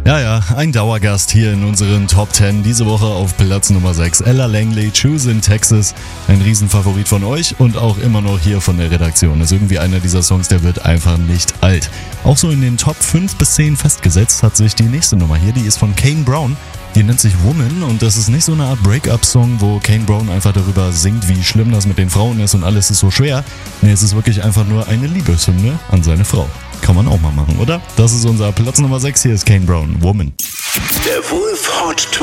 Ja, ein Dauergast hier in unseren Top 10. Diese Woche auf Platz Nummer 6. Ella Langley, Choose in Texas. Ein Riesenfavorit von euch und auch immer noch hier von der Redaktion. Ist irgendwie einer dieser Songs, der wird einfach nicht alt. Auch so in den Top 5 bis 10 festgesetzt hat sich die nächste Nummer hier. Die ist von Kane Brown. Die nennt sich Woman und das ist nicht so eine Art Break-up-Song, wo Kane Brown einfach darüber singt, wie schlimm das mit den Frauen ist und alles ist so schwer. Nee, es ist wirklich einfach nur eine Liebeshymne an seine Frau. Kann man auch mal machen, oder? Das ist unser Platz Nummer 6. Hier ist Kane Brown, Woman. Der Wolf Hot